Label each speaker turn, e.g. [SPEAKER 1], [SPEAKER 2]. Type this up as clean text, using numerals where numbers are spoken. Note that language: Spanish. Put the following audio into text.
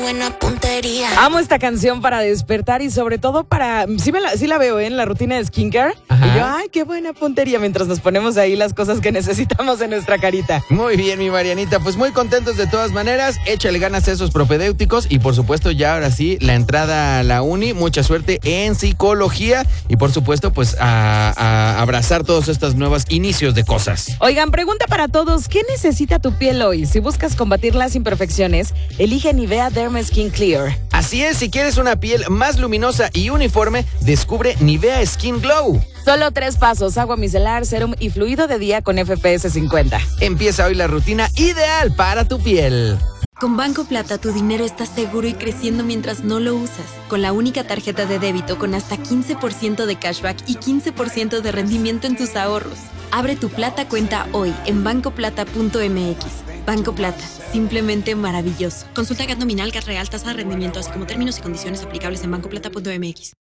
[SPEAKER 1] buena puntería.
[SPEAKER 2] Amo esta canción para despertar y sobre todo para... Sí la veo en la rutina de skincare.
[SPEAKER 3] Ajá.
[SPEAKER 2] Y yo, ay, qué buena puntería mientras nos ponemos ahí las cosas que necesitamos en nuestra carita.
[SPEAKER 3] Muy bien, mi Marianita, pues muy contentos de todas maneras. Échale ganas a esos propedéuticos y por supuesto ya ahora sí la entrada a la uni. Mucha suerte en psicología y por supuesto pues a abrazar todos estos nuevos inicios de cosas.
[SPEAKER 2] Oigan, pregunta para todos, ¿qué necesita tu piel hoy? Si buscas combatir las imperfecciones, elige Nivea Derma Skin Clear.
[SPEAKER 3] Así es, si quieres una piel más luminosa y uniforme, descubre Nivea Skin Glow.
[SPEAKER 2] Solo 3 pasos, agua micelar, serum y fluido de día con FPS 50.
[SPEAKER 3] Empieza hoy la rutina ideal para tu piel.
[SPEAKER 4] Con Banco Plata tu dinero está seguro y creciendo mientras no lo usas. Con la única tarjeta de débito con hasta 15% de cashback y 15% de rendimiento en tus ahorros. Abre tu Plata cuenta hoy en bancoplata.mx. Banco Plata, simplemente maravilloso.
[SPEAKER 5] Consulta GAT nominal, GAT real, tasa de rendimiento, así como términos y condiciones aplicables en bancoplata.mx.